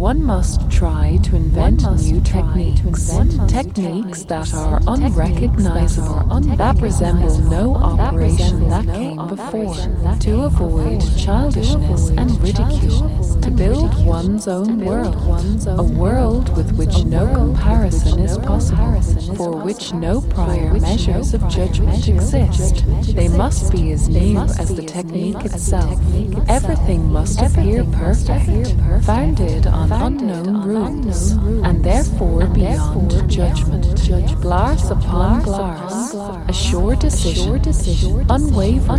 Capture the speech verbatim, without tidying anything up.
One must try to invent new techniques, techniques that are unrecognizable, that resemble no operation that came before, to avoid childishness and ridicule, to build one's own world, a world with which no comparison is possible, for which no prior measures of judgment exist. They must be as new as the technique itself. Everything must appear perfect, founded on unknown rules, and therefore beyond judgment. Glass upon glass, a sure decision, unwavering